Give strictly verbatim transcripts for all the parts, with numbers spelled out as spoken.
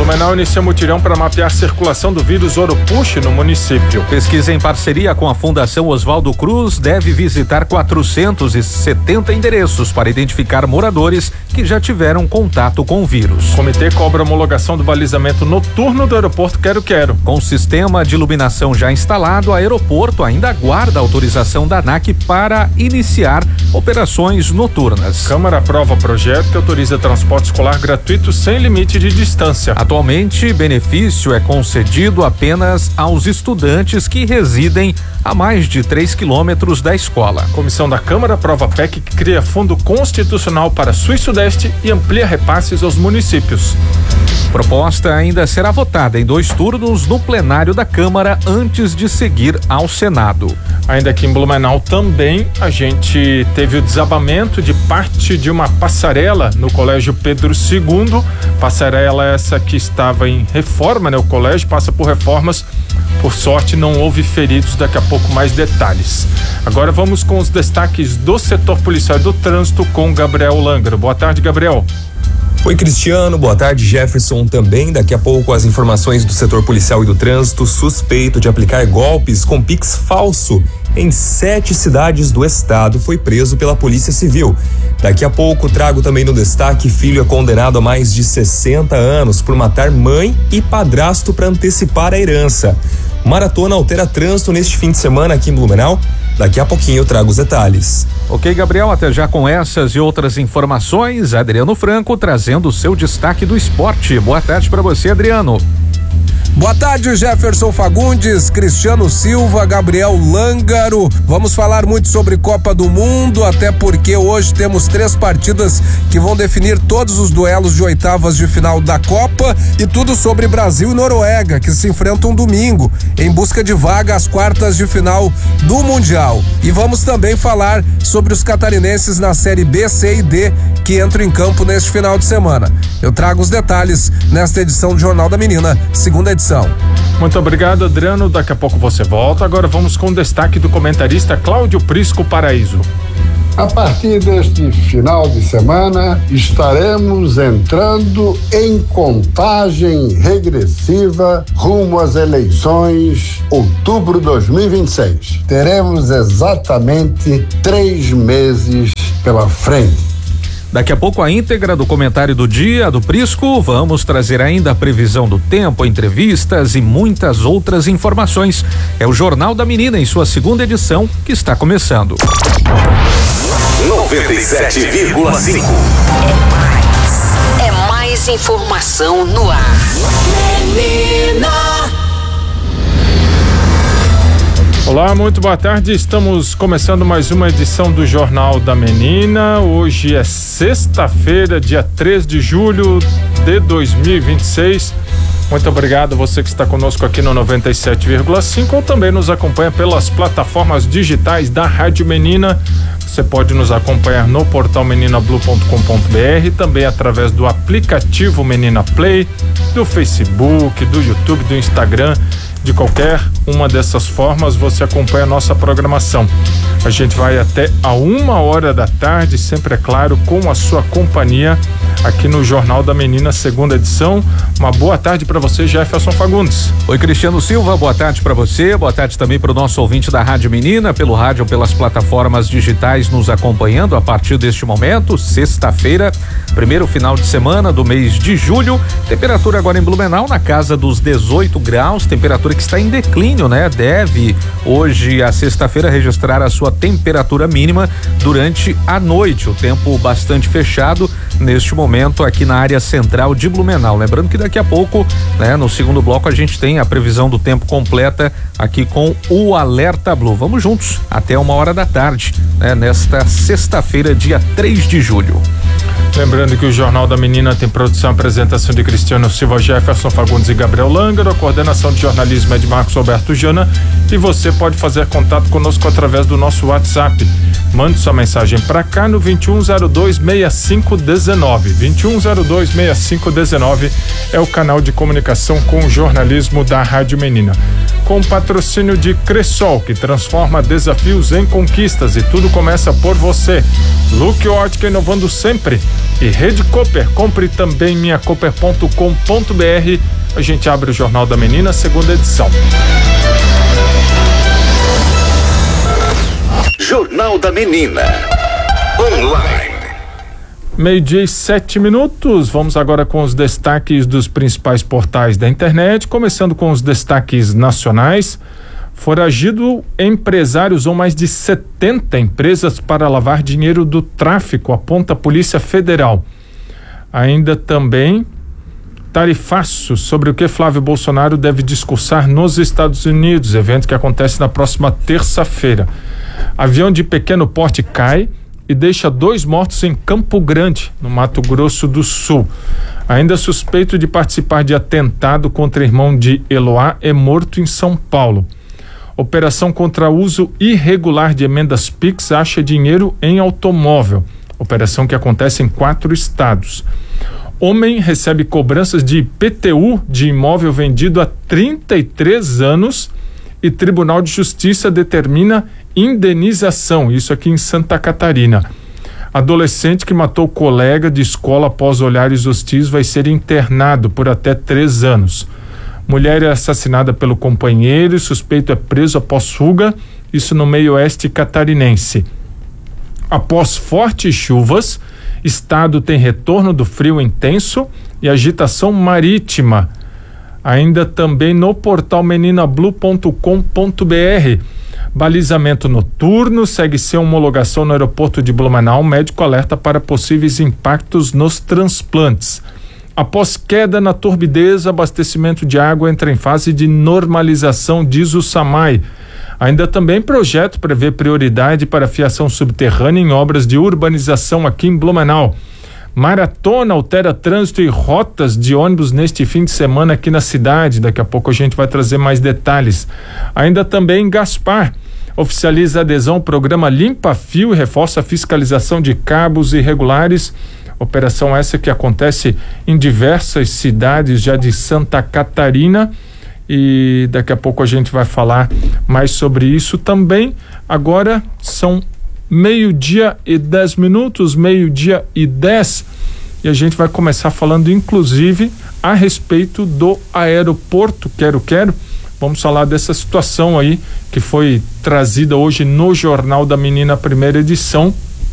Blumenau inicia mutirão para mapear a circulação do vírus Oropouche no município. Pesquisa em parceria com a Fundação Oswaldo Cruz deve visitar quatrocentos e setenta endereços para identificar moradores que já tiveram contato com o vírus. O comitê cobra homologação do balizamento noturno do aeroporto Quero Quero. Com o sistema de iluminação já instalado, o aeroporto ainda aguarda a autorização da ANAC para iniciar operações noturnas. Câmara aprova projeto que autoriza transporte escolar gratuito sem limite de distância. Atualmente, benefício é concedido apenas aos estudantes que residem a mais de três quilômetros da escola. Comissão da Câmara aprova P E C que cria fundo constitucional para Sul e Sudeste e amplia repasses aos municípios. Proposta ainda será votada em dois turnos no plenário da Câmara antes de seguir ao Senado. Ainda aqui em Blumenau também a gente teve o desabamento de parte de uma passarela no Colégio Pedro segundo. Passarela essa que estava em reforma, né? O colégio passa por reformas. Por sorte não houve feridos, daqui a pouco mais detalhes. Agora vamos com os destaques do setor policial e do trânsito com Gabriel Langaro. Boa tarde, Gabriel. Oi, Cristiano, boa tarde, Jefferson também. Daqui a pouco as informações do setor policial e do trânsito. Suspeito de aplicar golpes com Pix falso em sete cidades do estado foi preso pela Polícia Civil. Daqui a pouco trago também no destaque: filho é condenado a mais de sessenta anos por matar mãe e padrasto para antecipar a herança. Maratona altera trânsito neste fim de semana aqui em Blumenau. Daqui a pouquinho eu trago os detalhes. Ok, Gabriel, até já com essas e outras informações. Adriano Franco trazendo o seu destaque do esporte. Boa tarde para você, Adriano. Boa tarde, Jefferson Fagundes, Cristiano Silva, Gabriel Langaro. Vamos falar muito sobre Copa do Mundo, até porque hoje temos três partidas que vão definir todos os duelos de oitavas de final da Copa e tudo sobre Brasil e Noruega, que se enfrentam domingo em busca de vaga às quartas de final do Mundial. E vamos também falar sobre os catarinenses na Série B, C e D que entram em campo neste final de semana. Eu trago os detalhes nesta edição do Jornal da Menina, segunda edição. Muito obrigado, Adriano. Daqui a pouco você volta. Agora vamos com o destaque do comentarista Cláudio Prisco Paraíso. A partir deste final de semana, estaremos entrando em contagem regressiva rumo às eleições outubro de dois mil e vinte e seis. Teremos exatamente três meses pela frente. Daqui a pouco a íntegra do comentário do dia do Prisco. Vamos trazer ainda a previsão do tempo, entrevistas e muitas outras informações. É o Jornal da Menina em sua segunda edição que está começando. noventa e sete vírgula cinco. É mais. É mais informação no ar. Menina. Olá, muito boa tarde. Estamos começando mais uma edição do Jornal da Menina. Hoje é sexta-feira, dia três de julho de dois mil e vinte e seis. Muito obrigado a você que está conosco aqui no noventa e sete vírgula cinco ou também nos acompanha pelas plataformas digitais da Rádio Menina. Você pode nos acompanhar no portal menina blue ponto com ponto b r, também através do aplicativo Menina Play, do Facebook, do YouTube, do Instagram. De qualquer uma dessas formas você acompanha a nossa programação. A gente vai até a uma hora da tarde, sempre é claro, com a sua companhia aqui no Jornal da Menina, segunda edição. Uma boa tarde para você, Jefferson Fagundes. Oi, Cristiano Silva, boa tarde para você, boa tarde também para o nosso ouvinte da Rádio Menina, pelo rádio ou pelas plataformas digitais nos acompanhando a partir deste momento, sexta-feira, primeiro final de semana do mês de julho. Temperatura agora em Blumenau na casa dos dezoito graus, temperatura que está em declínio, né? Deve hoje, a sexta-feira, registrar a sua temperatura mínima durante a noite. O tempo bastante fechado neste momento aqui na área central de Blumenau. Lembrando que daqui a pouco, né, no segundo bloco, a gente tem a previsão do tempo completa aqui com o Alerta Blue. Vamos juntos até uma hora da tarde, né, nesta sexta-feira, dia três de julho. Lembrando que o Jornal da Menina tem produção e apresentação de Cristiano Silva, Jefferson Fagundes e Gabriel Langaro. A coordenação de jornalismo é de Marcos Alberto Jana. E você pode fazer contato conosco através do nosso WhatsApp. Mande sua mensagem para cá no vinte e um zero dois, sessenta e cinco dezenove. vinte e um zero dois, sessenta e cinco dezenove é o canal de comunicação com o jornalismo da Rádio Menina. Com o patrocínio de Cressol, que transforma desafios em conquistas, e tudo começa por você. Look Ótica, inovando sempre. e Rede Cooper. Compre também minha cooper ponto com ponto br. A gente abre o Jornal da Menina, segunda edição. Jornal da Menina. Online. Meio-dia e sete minutos. Vamos agora com os destaques dos principais portais da internet, começando com os destaques nacionais. Foragido empresário usou mais de setenta empresas para lavar dinheiro do tráfico, aponta a Polícia Federal. Ainda também tarifaço sobre o que Flávio Bolsonaro deve discursar nos Estados Unidos, evento que acontece na próxima terça-feira. Avião de pequeno porte cai e deixa dois mortos em Campo Grande, no Mato Grosso do Sul. Ainda suspeito de participar de atentado contra irmão de Eloá é morto em São Paulo. Operação contra uso irregular de emendas Pix acha dinheiro em automóvel. Operação que acontece em quatro estados. Homem recebe cobranças de I P T U de imóvel vendido há trinta e três anos e Tribunal de Justiça determina indenização. Isso aqui em Santa Catarina. Adolescente que matou colega de escola após olhares hostis vai ser internado por até três anos. Mulher é assassinada pelo companheiro e suspeito é preso após fuga, isso no meio oeste catarinense. Após fortes chuvas, estado tem retorno do frio intenso e agitação marítima. Ainda também no portal menina blue ponto com ponto br. Balizamento noturno segue sem homologação no aeroporto de Blumenau. Médico alerta para possíveis impactos nos transplantes. Após queda na turbidez, abastecimento de água entra em fase de normalização, diz o SAMAI. Ainda também projeto prevê prioridade para fiação subterrânea em obras de urbanização aqui em Blumenau. Maratona altera trânsito e rotas de ônibus neste fim de semana aqui na cidade. Daqui a pouco a gente vai trazer mais detalhes. Ainda também Gaspar oficializa a adesão ao programa Limpa Fio e reforça a fiscalização de cabos irregulares. Operação essa que acontece em diversas cidades já de Santa Catarina, e daqui a pouco a gente vai falar mais sobre isso também. Agora são meio-dia e dez minutos, meio-dia e dez, e a gente vai começar falando inclusive a respeito do aeroporto Quero Quero. Vamos falar dessa situação aí que foi trazida hoje no Jornal da Menina, primeira edição,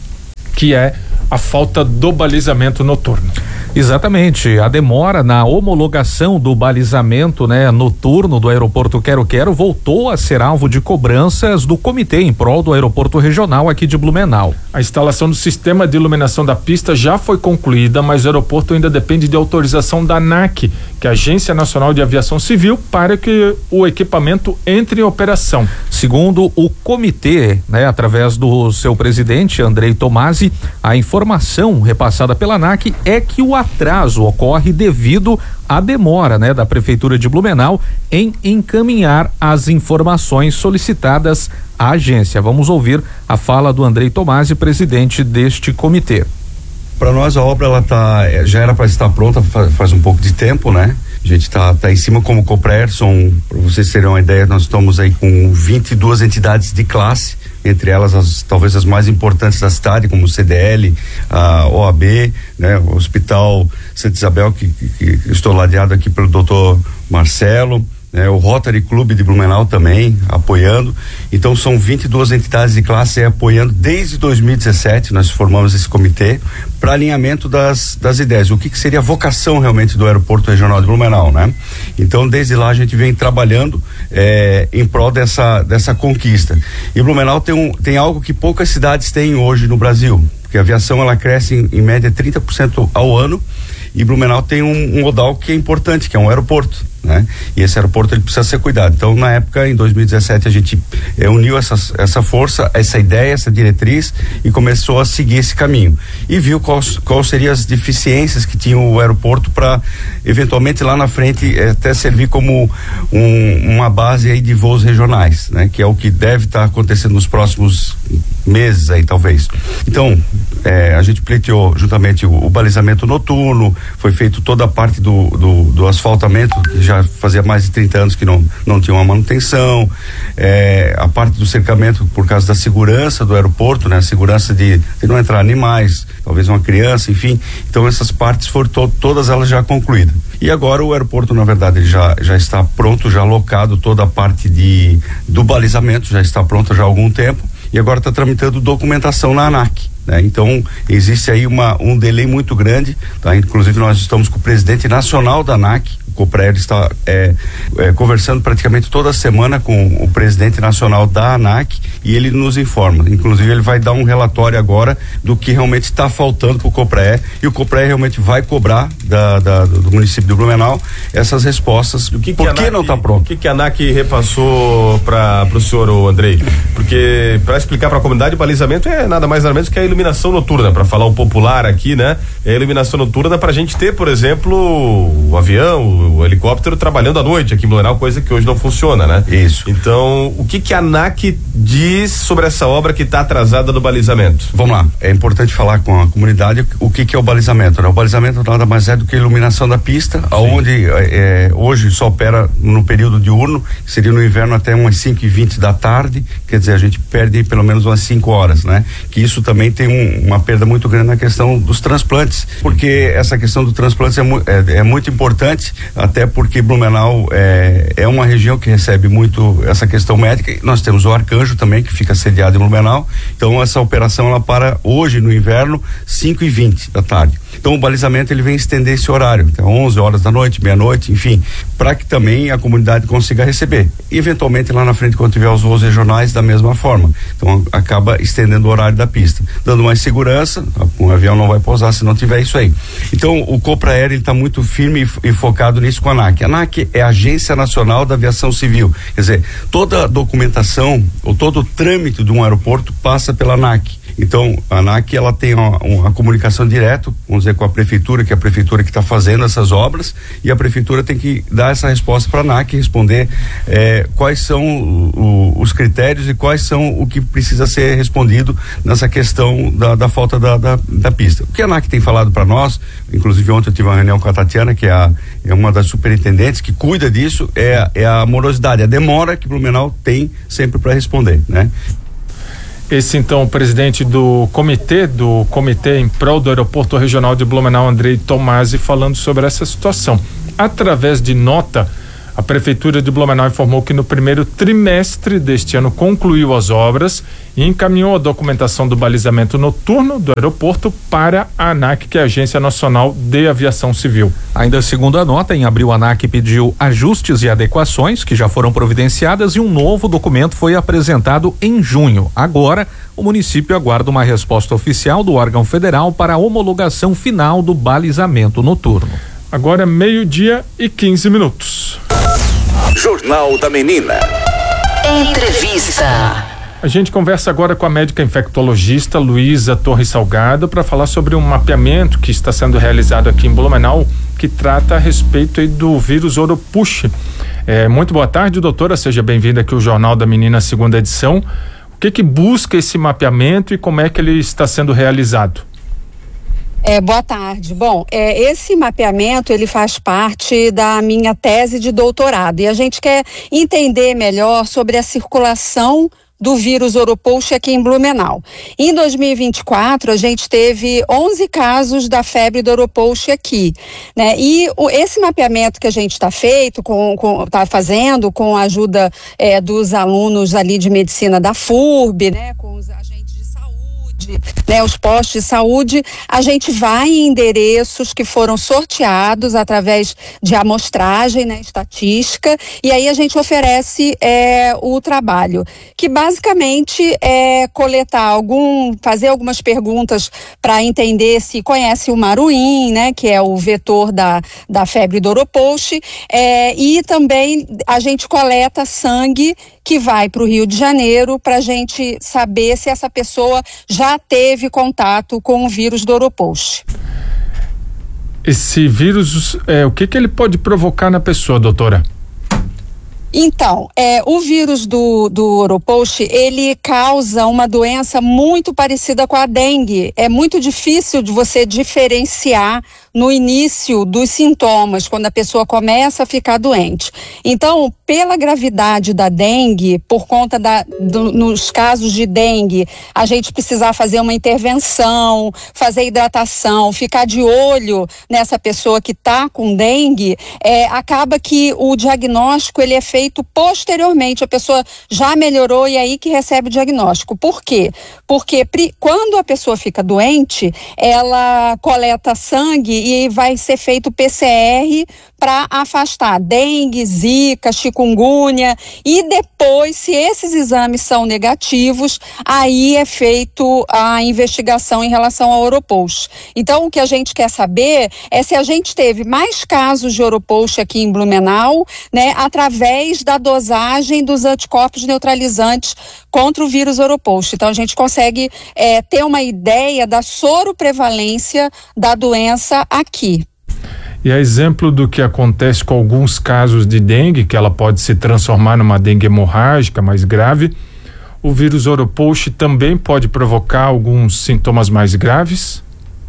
que é a falta do balizamento noturno. Exatamente, a demora na homologação do balizamento, né, noturno do aeroporto Quero Quero voltou a ser alvo de cobranças do comitê em prol do aeroporto regional aqui de Blumenau. A instalação do sistema de iluminação da pista já foi concluída, mas o aeroporto ainda depende de autorização da ANAC, que é a Agência Nacional de Aviação Civil, para que o equipamento entre em operação. Segundo o comitê, né, através do seu presidente, Andrei Tomasi, a informação repassada pela ANAC é que o atraso ocorre devido à demora, né, da Prefeitura de Blumenau em encaminhar as informações solicitadas à agência. Vamos ouvir a fala do Andrei Tomasi, presidente deste comitê. Para nós a obra ela tá, já era para estar pronta faz, faz um pouco de tempo, né? A gente tá, tá em cima como Copreer, são, para vocês terem uma ideia, nós estamos aí com vinte e duas entidades de classe, entre elas as, talvez as mais importantes da cidade, como o C D L, a O A B, né? O Hospital Santa Isabel, que, que, que estou ladeado aqui pelo doutor Marcelo, né, o Rotary Club de Blumenau também apoiando. Então são vinte e duas entidades de classe apoiando desde dois mil e dezessete. Nós formamos esse comitê para alinhamento das, das ideias, o que, que seria a vocação realmente do aeroporto regional de Blumenau, né? Então desde lá a gente vem trabalhando é, em prol dessa, dessa conquista. E Blumenau tem, um, tem algo que poucas cidades têm hoje no Brasil, porque a aviação ela cresce em, em média trinta por cento ao ano, e Blumenau tem um, um modal que é importante, que é um aeroporto, né? E esse aeroporto ele precisa ser cuidado. Então na época, em dois mil e dezessete, a gente eh, uniu essa, essa força, essa ideia, essa diretriz, e começou a seguir esse caminho e viu quais qual seriam as deficiências que tinha o aeroporto para eventualmente lá na frente eh, até servir como um, uma base aí de voos regionais, né? Que é o que deve estar tá acontecendo nos próximos meses aí, talvez. Então, é, a gente pleiteou juntamente o, o balizamento noturno, foi feito toda a parte do, do, do asfaltamento, que já fazia mais de trinta anos que não, não tinha uma manutenção, é, a parte do cercamento por causa da segurança do aeroporto, né? A segurança de, de não entrar animais, talvez uma criança, enfim. Então, essas partes foram to, todas elas já concluídas. E agora o aeroporto, na verdade, ele já, já está pronto, já alocado toda a parte de, do balizamento, já está pronto já há algum tempo, e agora está tramitando documentação na ANAC. Né? Então, existe aí uma, um delay muito grande, tá? Inclusive nós estamos com o presidente nacional da ANAC, o COPREA está é, é, conversando praticamente toda semana com o presidente nacional da ANAC, e ele nos informa, inclusive ele vai dar um relatório agora do que realmente está faltando para o COPREA, e o COPREA realmente vai cobrar da, da, do município de Blumenau essas respostas, do que por que, que não está pronto. O que, que a ANAC repassou para o senhor, o Andrei? Porque para explicar para a comunidade, o balizamento é nada mais nada menos que a iluminação noturna, para falar o popular aqui, né? É a iluminação noturna para a gente ter, por exemplo, o avião, o helicóptero trabalhando à noite aqui em Blumenau, coisa que hoje não funciona, né? Isso. Então, o que que a ANAC diz sobre essa obra que está atrasada do balizamento? Vamos lá, é importante falar com a comunidade o que que é o balizamento, né? O balizamento nada mais é do que a iluminação da pista, aonde é, hoje só opera no período diurno, que seria no inverno até umas cinco e vinte da tarde, quer dizer, a gente perde pelo menos umas cinco horas, né? Que isso também tem um, uma perda muito grande na questão dos transplantes, porque essa questão do transplante é, mu é, é muito importante, até porque Blumenau é, é uma região que recebe muito essa questão médica. Nós temos o Arcanjo também, que fica sediado em Blumenau, então essa operação ela para hoje no inverno, cinco e vinte da tarde. Então o balizamento ele vem estender esse horário, até onze horas da noite, meia-noite, enfim, para que também a comunidade consiga receber. E eventualmente lá na frente, quando tiver os voos regionais, da mesma forma. Então acaba estendendo o horário da pista, dando mais segurança, um avião não vai pousar se não tiver isso aí. Então o COPRAER ele está muito firme e, e focado nisso com a ANAC. A ANAC é a Agência Nacional da Aviação Civil, quer dizer, toda a documentação ou todo o trâmite de um aeroporto passa pela ANAC. Então, a ANAC, ela tem uma, uma comunicação direta, vamos dizer, com a prefeitura, que é a prefeitura que está fazendo essas obras, e a prefeitura tem que dar essa resposta para a ANAC, responder eh, quais são o, o, os critérios e quais são o que precisa ser respondido nessa questão da, da falta da, da, da pista. O que a ANAC tem falado para nós, inclusive ontem eu tive uma reunião com a Tatiana, que é, a, é uma das superintendentes que cuida disso, é, é a morosidade, a demora que o Blumenau tem sempre para responder, né? Esse então, o presidente do comitê, do comitê em prol do aeroporto regional de Blumenau, Andrei Tomasi, falando sobre essa situação. Através de nota, a prefeitura de Blumenau informou que no primeiro trimestre deste ano concluiu as obras e encaminhou a documentação do balizamento noturno do aeroporto para a ANAC, que é a Agência Nacional de Aviação Civil. Ainda segundo a nota, em abril a ANAC pediu ajustes e adequações que já foram providenciadas e um novo documento foi apresentado em junho. Agora, o município aguarda uma resposta oficial do órgão federal para a homologação final do balizamento noturno. Agora meio-dia e quinze minutos. Jornal da Menina. Entrevista. A gente conversa agora com a médica infectologista Luísa Torres Salgado para falar sobre um mapeamento que está sendo realizado aqui em Blumenau, que trata a respeito aí do vírus Oropouche. É, muito boa tarde, doutora, seja bem-vinda aqui ao Jornal da Menina, segunda edição. O que que busca esse mapeamento e como é que ele está sendo realizado? É, boa tarde. Bom, é, esse mapeamento ele faz parte da minha tese de doutorado e a gente quer entender melhor sobre a circulação do vírus Oropouche aqui em Blumenau. Em dois mil e vinte e quatro, a gente teve onze casos da febre do Oropouche aqui, né? E o, esse mapeamento que a gente está feito, com, com, tá fazendo com a ajuda é, dos alunos ali de medicina da F U R B, né? Com os agentes né, os postos de saúde, a gente vai em endereços que foram sorteados através de amostragem, né, estatística, e aí a gente oferece é, o trabalho, que basicamente é coletar algum, fazer algumas perguntas para entender se conhece o maruim, né, que é o vetor da, da febre do Oropouche, é, e também a gente coleta sangue que vai para o Rio de Janeiro para a gente saber se essa pessoa já teve contato com o vírus do Oropouche. Esse vírus, é, o que que ele pode provocar na pessoa, doutora? Então, é, o vírus do, do Oropouche, ele causa uma doença muito parecida com a dengue. É muito difícil de você diferenciar no início dos sintomas, quando a pessoa começa a ficar doente. Então, pela gravidade da dengue, por conta da, do, nos casos de dengue, a gente precisar fazer uma intervenção, fazer hidratação, ficar de olho nessa pessoa que está com dengue, é, acaba que o diagnóstico ele é feito posteriormente. A pessoa já melhorou e é aí que recebe o diagnóstico. Por quê? Porque pri, quando a pessoa fica doente, ela coleta sangue e vai ser feito P C R para afastar dengue, zika, chikungunya, e depois, se esses exames são negativos, aí é feito a investigação em relação ao Oropouche. Então, o que a gente quer saber é se a gente teve mais casos de Oropouche aqui em Blumenau, né, através da dosagem dos anticorpos neutralizantes contra o vírus Oropouche. Então, a gente consegue é, ter uma ideia da soroprevalência da doença aqui. E a exemplo do que acontece com alguns casos de dengue, que ela pode se transformar numa dengue hemorrágica mais grave, o vírus Oropouche também pode provocar alguns sintomas mais graves?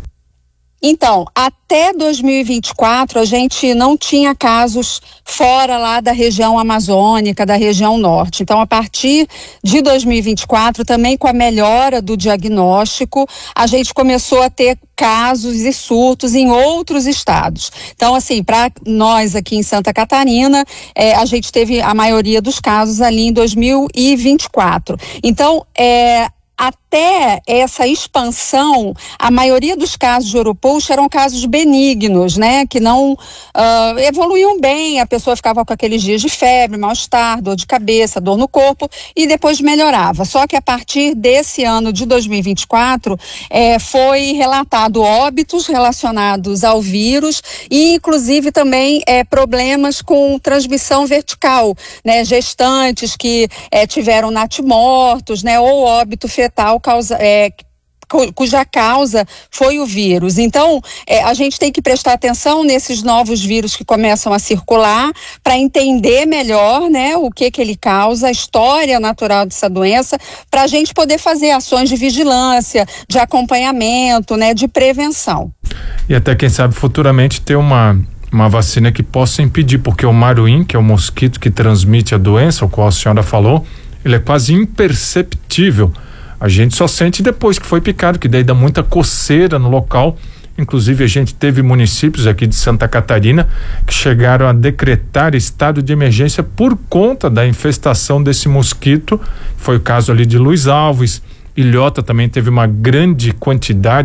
Então, até dois mil e vinte e quatro, a gente não tinha casos fora lá da região amazônica, da região norte. Então, a partir de dois mil e vinte e quatro, também com a melhora do diagnóstico, a gente começou a ter casos e surtos em outros estados. Então, assim, para nós aqui em Santa Catarina, eh, a gente teve a maioria dos casos ali em dois mil e vinte e quatro. Então, é... até essa expansão, a maioria dos casos de Oropouche eram casos benignos, né? Que não uh, evoluíam bem, a pessoa ficava com aqueles dias de febre, mal-estar, dor de cabeça, dor no corpo e depois melhorava. Só que a partir desse ano de dois mil e vinte e quatro, eh, foi relatado óbitos relacionados ao vírus e inclusive também eh, problemas com transmissão vertical, né? Gestantes que eh, tiveram natimortos, né? Ou óbito fetal causa, é, cuja causa foi o vírus. Então, é, a gente tem que prestar atenção nesses novos vírus que começam a circular para entender melhor, né, o que que ele causa, a história natural dessa doença, para a gente poder fazer ações de vigilância, de acompanhamento, né, de prevenção. E até, quem sabe, futuramente ter uma uma vacina que possa impedir, porque o maruim, que é o mosquito que transmite a doença, o qual a senhora falou, ele é quase imperceptível. A gente só sente depois que foi picado, que daí dá muita coceira no local. Inclusive, a gente teve municípios aqui de Santa Catarina que chegaram a decretar estado de emergência por conta da infestação desse mosquito. Foi o caso ali de Luiz Alves. Ilhota também teve uma grande quantidade